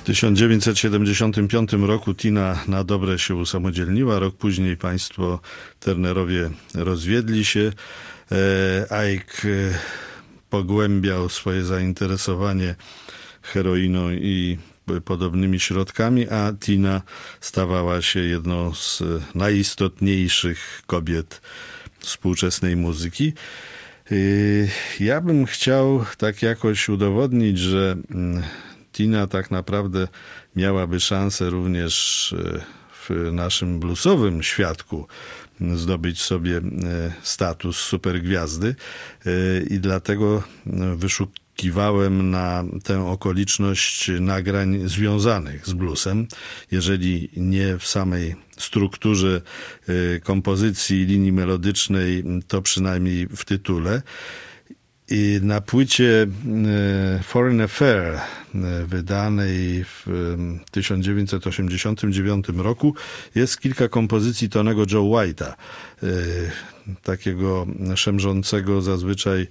W 1975 roku Tina na dobre się usamodzielniła. Rok później państwo Turnerowie rozwiedli się. Ike pogłębiał swoje zainteresowanie heroiną i podobnymi środkami, a Tina stawała się jedną z najistotniejszych kobiet współczesnej muzyki. Ja bym chciał tak jakoś udowodnić, że Tina tak naprawdę miałaby szansę również w naszym bluesowym świadku zdobyć sobie status supergwiazdy i dlatego wyszukiwałem na tę okoliczność nagrań związanych z bluesem, jeżeli nie w samej strukturze kompozycji linii melodycznej, to przynajmniej w tytule. I na płycie Foreign Affair, wydanej w 1989 roku, jest kilka kompozycji Tonego Joe White'a, takiego szemrzącego zazwyczaj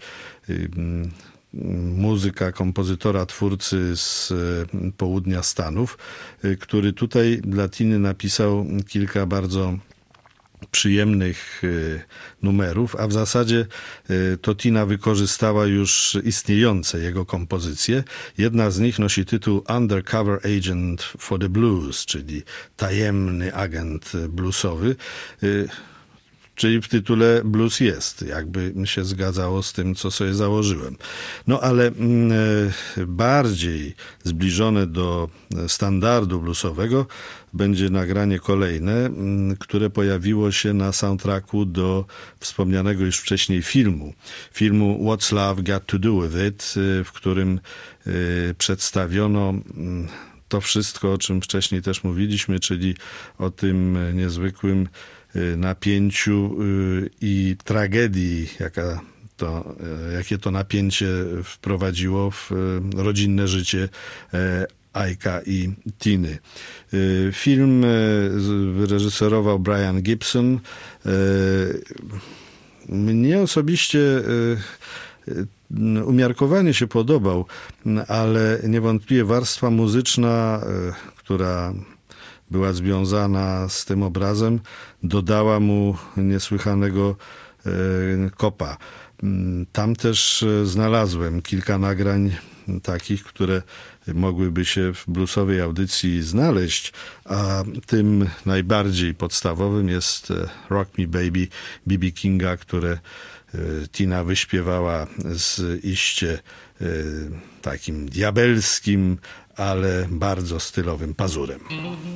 muzyka, kompozytora, twórcy z południa Stanów, który tutaj dla Tiny napisał kilka bardzo przyjemnych numerów, a w zasadzie to Tina wykorzystała już istniejące jego kompozycje. Jedna z nich nosi tytuł Undercover Agent for the Blues, czyli tajemny agent bluesowy. Czyli w tytule blues jest, jakby się zgadzało z tym, co sobie założyłem. No ale bardziej zbliżone do standardu bluesowego będzie nagranie kolejne, które pojawiło się na soundtracku do wspomnianego już wcześniej filmu What's Love Got to Do With It, w którym przedstawiono to wszystko, o czym wcześniej też mówiliśmy, czyli o tym niezwykłym napięciu i tragedii, jakie to napięcie wprowadziło w rodzinne życie Ike'a i Tiny. Film wyreżyserował Brian Gibson. Mnie osobiście umiarkowanie się podobał, ale niewątpliwie warstwa muzyczna, która była związana z tym obrazem, dodała mu niesłychanego kopa. Tam też znalazłem kilka nagrań takich, które mogłyby się w bluesowej audycji znaleźć, a tym najbardziej podstawowym jest Rock Me Baby B.B. Kinga, które Tina wyśpiewała z iście takim diabelskim, ale bardzo stylowym pazurem.